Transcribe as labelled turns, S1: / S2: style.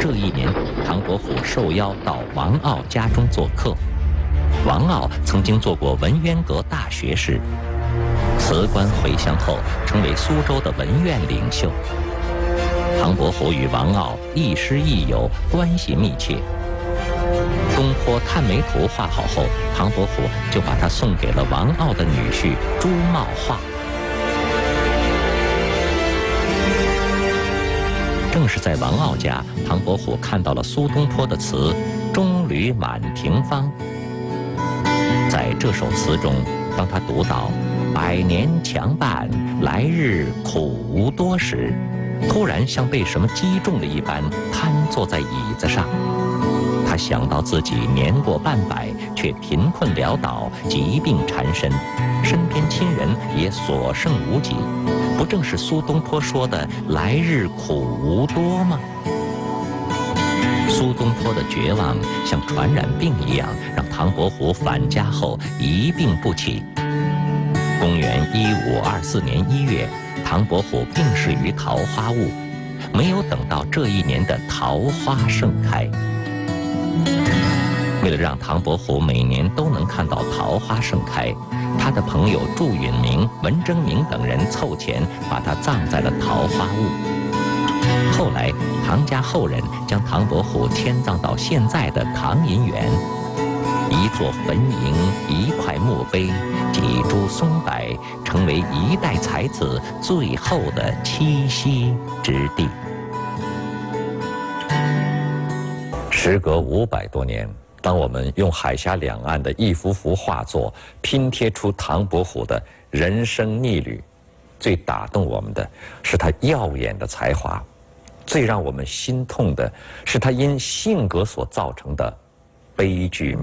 S1: 这一年，唐伯虎受邀到王傲家中做客。王傲曾经做过文渊阁大学士，辞官回乡后，成为苏州的文苑领袖。唐伯虎与王傲亦师亦友，关系密切。东坡探梅图画好后，唐伯虎就把它送给了王傲的女婿朱茂画。正是在王傲家，唐伯虎看到了苏东坡的词《中吕满庭芳》。在这首词中，当他读到“百年强伴，来日苦无多”时，突然像被什么击中了一般，瘫坐在椅子上。他想到自己年过半百，却贫困潦倒，疾病缠身，身边亲人也所剩无几，不正是苏东坡说的“来日苦无多”吗？苏东坡的绝望像传染病一样，让唐伯虎返家后一病不起。公元1524年1月，唐伯虎病逝于桃花坞，没有等到这一年的桃花盛开。为了让唐伯虎每年都能看到桃花盛开，他的朋友祝允明、文征明等人凑钱把他葬在了桃花坞。后来，唐家后人将唐伯虎迁葬到现在的唐寅园，一座坟茔，一块墓碑，几株松柏，成为一代才子最后的栖息之地。时隔500多年，当我们用海峡两岸的一幅幅画作拼贴出唐伯虎的人生逆旅，最打动我们的是他耀眼的才华，最让我们心痛的是他因性格所造成的悲剧